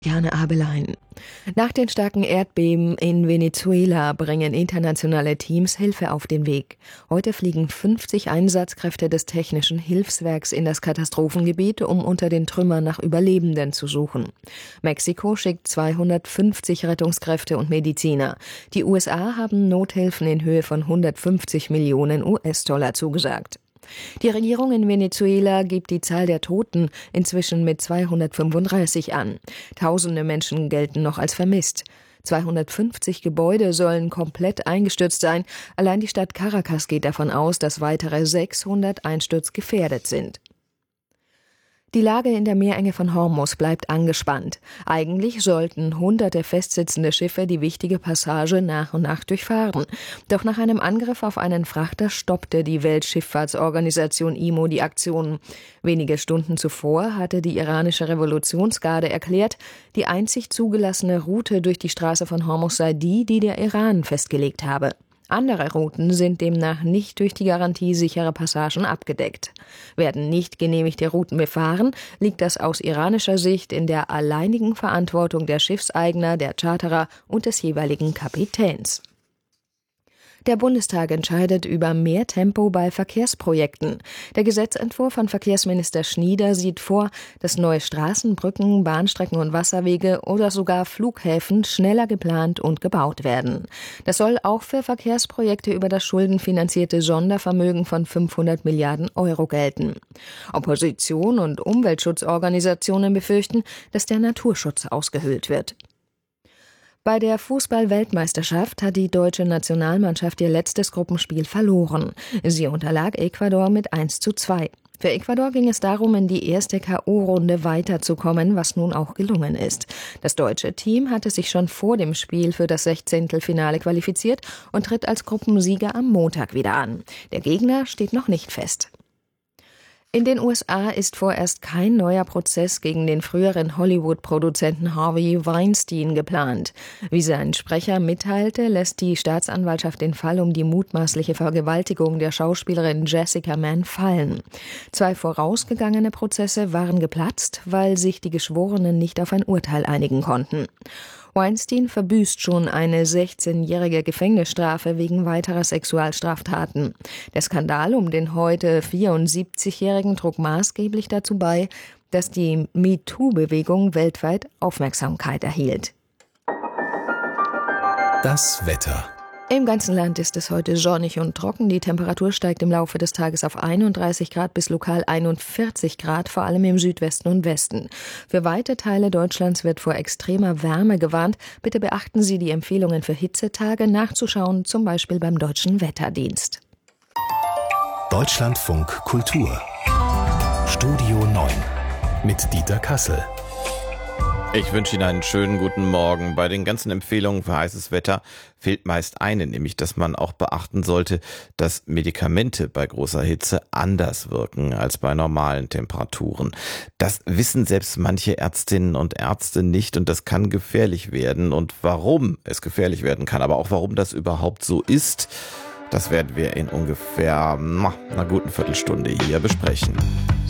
Jane Abelein. Nach den starken Erdbeben in Venezuela bringen internationale Teams Hilfe auf den Weg. Heute fliegen 50 Einsatzkräfte des Technischen Hilfswerks in das Katastrophengebiet, um unter den Trümmern nach Überlebenden zu suchen. Mexiko schickt 250 Rettungskräfte und Mediziner. Die USA haben Nothilfen in Höhe von 150 Millionen US-Dollar zugesagt. Die Regierung in Venezuela gibt die Zahl der Toten inzwischen mit 235 an. Tausende Menschen gelten noch als vermisst. 250 Gebäude sollen komplett eingestürzt sein. Allein die Stadt Caracas geht davon aus, dass weitere 600 einsturzgefährdet sind. Die Lage in der Meerenge von Hormuz bleibt angespannt. Eigentlich sollten hunderte festsitzende Schiffe die wichtige Passage nach und nach durchfahren. Doch nach einem Angriff auf einen Frachter stoppte die Weltschifffahrtsorganisation IMO die Aktion. Wenige Stunden zuvor hatte die iranische Revolutionsgarde erklärt, die einzig zugelassene Route durch die Straße von Hormuz sei die, die der Iran festgelegt habe. Andere Routen sind demnach nicht durch die Garantie sicherer Passagen abgedeckt. Werden nicht genehmigte Routen befahren, liegt das aus iranischer Sicht in der alleinigen Verantwortung der Schiffseigner, der Charterer und des jeweiligen Kapitäns. Der Bundestag entscheidet über mehr Tempo bei Verkehrsprojekten. Der Gesetzentwurf von Verkehrsminister Schnieder sieht vor, dass neue Straßen, Brücken, Bahnstrecken und Wasserwege oder sogar Flughäfen schneller geplant und gebaut werden. Das soll auch für Verkehrsprojekte über das schuldenfinanzierte Sondervermögen von 500 Milliarden Euro gelten. Opposition und Umweltschutzorganisationen befürchten, dass der Naturschutz ausgehöhlt wird. Bei der Fußball-Weltmeisterschaft hat die deutsche Nationalmannschaft ihr letztes Gruppenspiel verloren. Sie unterlag Ecuador mit 1:2. Für Ecuador ging es darum, in die erste K.O.-Runde weiterzukommen, was nun auch gelungen ist. Das deutsche Team hatte sich schon vor dem Spiel für das 16. qualifiziert und tritt als Gruppensieger am Montag wieder an. Der Gegner steht noch nicht fest. In den USA ist vorerst kein neuer Prozess gegen den früheren Hollywood-Produzenten Harvey Weinstein geplant. Wie sein Sprecher mitteilte, lässt die Staatsanwaltschaft den Fall um die mutmaßliche Vergewaltigung der Schauspielerin Jessica Mann fallen. 2 vorausgegangene Prozesse waren geplatzt, weil sich die Geschworenen nicht auf ein Urteil einigen konnten. Weinstein verbüßt schon eine 16-jährige Gefängnisstrafe wegen weiterer Sexualstraftaten. Der Skandal um den heute 74-Jährigen trug maßgeblich dazu bei, dass die MeToo-Bewegung weltweit Aufmerksamkeit erhielt. Das Wetter. Im ganzen Land ist es heute sonnig und trocken. Die Temperatur steigt im Laufe des Tages auf 31 Grad bis lokal 41 Grad, vor allem im Südwesten und Westen. Für weite Teile Deutschlands wird vor extremer Wärme gewarnt. Bitte beachten Sie die Empfehlungen für Hitzetage nachzuschauen, zum Beispiel beim Deutschen Wetterdienst. Deutschlandfunk Kultur. Studio 9 mit Dieter Kassel. Ich wünsche Ihnen einen schönen guten Morgen. Bei den ganzen Empfehlungen für heißes Wetter fehlt meist eine, nämlich dass man auch beachten sollte, dass Medikamente bei großer Hitze anders wirken als bei normalen Temperaturen. Das wissen selbst manche Ärztinnen und Ärzte nicht und das kann gefährlich werden. Und warum es gefährlich werden kann, aber auch warum das überhaupt so ist, das werden wir in ungefähr einer guten Viertelstunde hier besprechen.